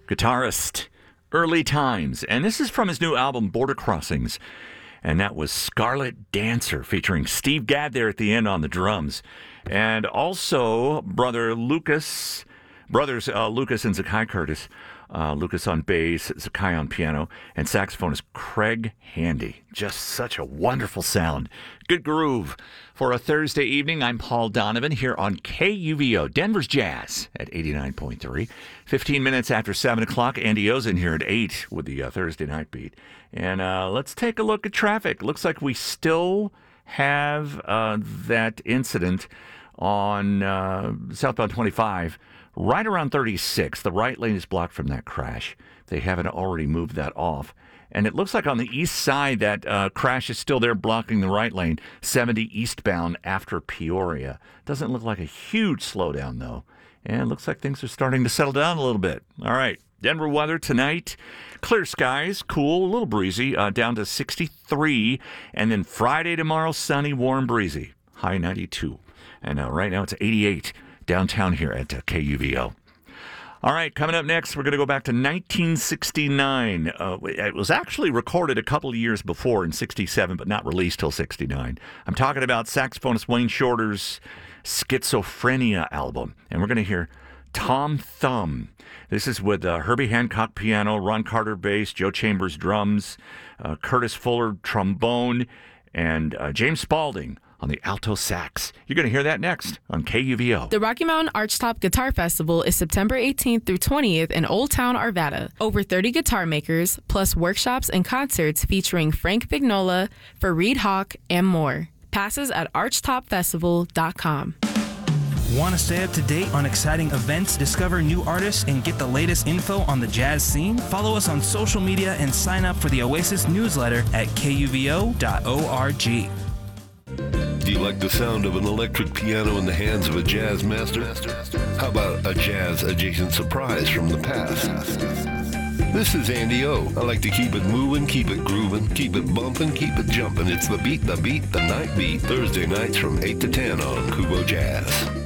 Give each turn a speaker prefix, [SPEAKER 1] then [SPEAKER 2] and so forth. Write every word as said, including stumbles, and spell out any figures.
[SPEAKER 1] guitarist, Early Times. And this is from his new album, Border Crossings. And that was Scarlet Dancer, featuring Steve Gadd there at the end on the drums. And also, brother Lucas, brothers uh, Lucas and Zakai Curtis. Uh, Lucas on bass, Zakai on piano, and saxophonist Craig Handy. Just such a wonderful sound. Good groove. For a Thursday evening, I'm Paul Donovan here on K U V O, Denver's Jazz at eighty-nine point three. fifteen minutes after seven o'clock, Andy O's in here at eight with the uh, Thursday night beat. And uh, let's take a look at traffic. Looks like we still have uh, that incident on uh, southbound twenty-five. Right around thirty-six, the right lane is blocked from that crash. They haven't already moved that off. And it looks like on the east side, that uh, crash is still there blocking the right lane, seventy eastbound after Peoria. Doesn't look like a huge slowdown, though. And it looks like things are starting to settle down a little bit. All right, Denver weather tonight. Clear skies, cool, a little breezy, uh, down to sixty-three. And then Friday tomorrow, sunny, warm, breezy, high ninety-two. And uh, right now it's eighty-eight. Downtown here at uh, K U V O. All right, coming up next, we're going to go back to nineteen sixty-nine. Uh, it was actually recorded a couple of years before in sixty-seven, but not released till sixty-nine. I'm talking about saxophonist Wayne Shorter's Schizophrenia album, and we're going to hear Tom Thumb. This is with uh, Herbie Hancock piano, Ron Carter bass, Joe Chambers drums, uh, Curtis Fuller trombone, and uh, James Spaulding on the alto sax. You're going to hear that next on K U V O.
[SPEAKER 2] The Rocky Mountain Archtop Guitar Festival is September eighteenth through twentieth in Old Town, Arvada. Over thirty guitar makers, plus workshops and concerts featuring Frank Vignola, Fareed Hawk, and more. Passes at archtop festival dot com.
[SPEAKER 3] Want to stay up to date on exciting events, discover new artists, and get the latest info on the jazz scene? Follow us on social media and sign up for the Oasis newsletter at K U V O dot org.
[SPEAKER 4] Do you like the sound of an electric piano in the hands of a jazz master? How about a jazz-adjacent surprise from the past? This is Andy O. I like to keep it moving, keep it grooving, keep it bumping, keep it jumping. It's the beat, the beat, the night beat. Thursday nights from eight to ten on Kubo Jazz.